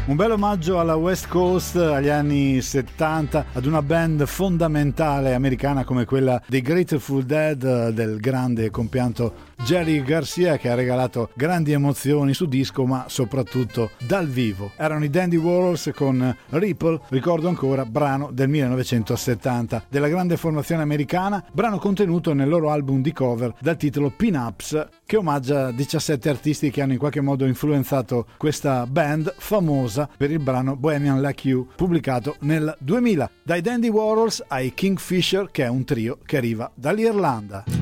Un bel omaggio alla West Coast, agli anni 70, ad una band fondamentale americana come quella dei Grateful Dead, del grande e compianto Jerry Garcia, che ha regalato grandi emozioni su disco ma soprattutto dal vivo. Erano i Dandy Warhols con Ripple, ricordo ancora, brano del 1970 della grande formazione americana, brano contenuto nel loro album di cover dal titolo Pin-Ups, che omaggia 17 artisti che hanno in qualche modo influenzato questa band famosa per il brano Bohemian Like You, pubblicato nel 2000. Dai Dandy Warhols ai Kingfisher, che è un trio che arriva dall'Irlanda.